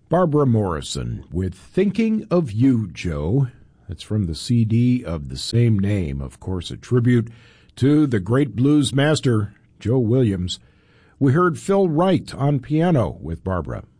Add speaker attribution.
Speaker 1: Barbara Morrison with Thinking of You, Joe. That's from the CD of the same name, of course, a tribute to the great blues master, Joe Williams. We heard Phil Wright on piano with Barbara.